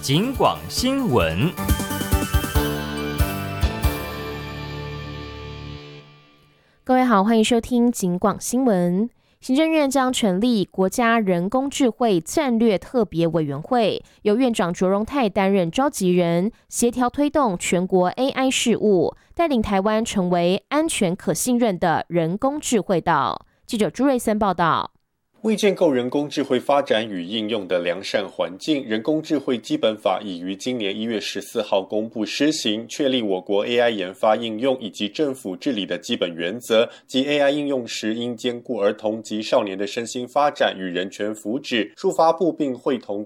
警广新闻。 各位好，欢迎收听警广新闻。行政院将成立国家人工智慧战略特别委员会，由院长卓荣泰担任召集人，协调推动全国 AI 事务，带领台湾成为安全可信任的人工智慧岛。记者朱瑞森报道。 为建构人工智慧发展与应用的良善环境，人工智慧基本法已于今年1月14号公布施行，确立我国 AI 研发应用以及政府治理的基本原则，即 AI 应用时应兼顾儿童及少年的身心发展与人权福祉。数发部并会同